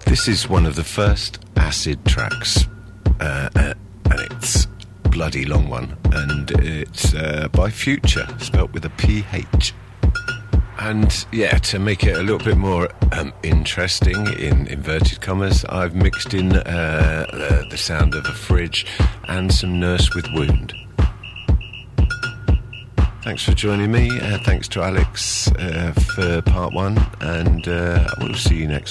This is one of the first Acid tracks, and it's a bloody long one, and it's by Future, spelt with a PH. And yeah, to make it a little bit more interesting, in inverted commas, I've mixed in the sound of a fridge and some Nurse with Wound. Thanks for joining me. Thanks to Alex for part one, and we'll see you next